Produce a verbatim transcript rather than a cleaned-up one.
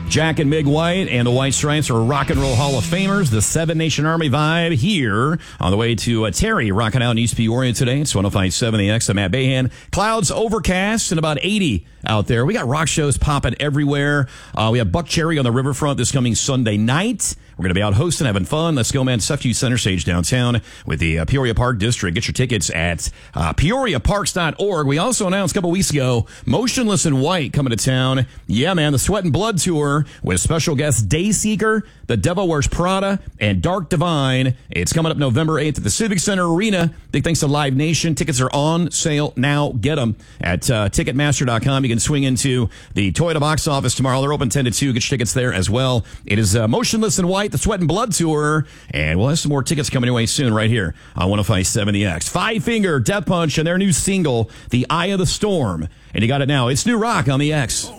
Jack and Mig White and the White Stripes are Rock and Roll Hall of Famers. The Seven Nation Army vibe here on the way to uh, Terry, rocking out in East Peoria today. It's one oh five point seven The X. I'm Matt Bahan. Clouds overcast and about eighty out there. We got rock shows popping everywhere. Uh, we have Buck Cherry on the riverfront this coming Sunday night. We're going to be out hosting, having fun. Let's go, man. Suffolk Center Stage downtown with the uh, Peoria Park District. Get your tickets at uh, peoria parks dot org. We also announced a couple weeks ago, Motionless in White coming to town. Yeah, man, the Sweat and Blood Tour with special guests Dayseeker, The Devil Wears Prada, and Dark Divine. It's coming up November eighth at the Civic Center Arena. Big thanks to Live Nation. Tickets are on sale now. Get them at uh, ticketmaster dot com. You can swing into the Toyota box office tomorrow. They're open ten to two. Get your tickets there as well. It is uh, Motionless in White, the Sweat and Blood Tour, and we'll have some more tickets coming away soon right here on one oh five point seven The X. Five Finger Death Punch and their new single, The Eye of the Storm. And you got it now. It's new rock on The X.